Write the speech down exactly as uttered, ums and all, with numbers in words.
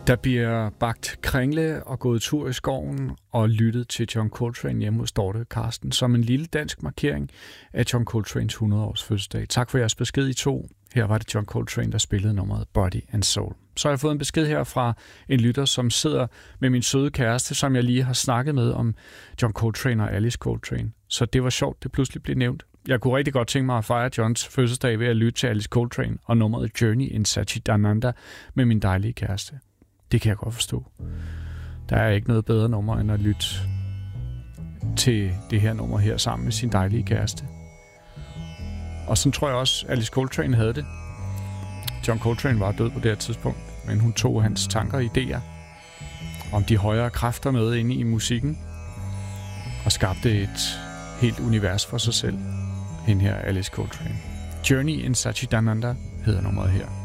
Der bliver bagt kringle og gået tur i skoven og lyttet til John Coltrane hjemme hos Dorte Karsten som en lille dansk markering af John Coltranes hundrede-års fødselsdag. Tak for jeres besked i to. Her var det John Coltrane, der spillede nummeret Body and Soul. Så har jeg fået en besked her fra en lytter, som sidder med min søde kæreste, som jeg lige har snakket med om John Coltrane og Alice Coltrane. Så det var sjovt, det pludselig blev nævnt. Jeg kunne rigtig godt tænke mig at fejre Johns fødselsdag ved at lytte til Alice Coltrane og nummeret Journey in Satchidananda med min dejlige kæreste. Det kan jeg godt forstå. Der er ikke noget bedre nummer end at lytte til det her nummer her sammen med sin dejlige kæreste. Og sådan tror jeg også, Alice Coltrane havde det. John Coltrane var død på det her tidspunkt, men hun tog hans tanker og idéer om de højere kræfter med inde i musikken og skabte et helt univers for sig selv. Hende her, Alice Coltrane. Journey in Satchidananda hedder nummeret her.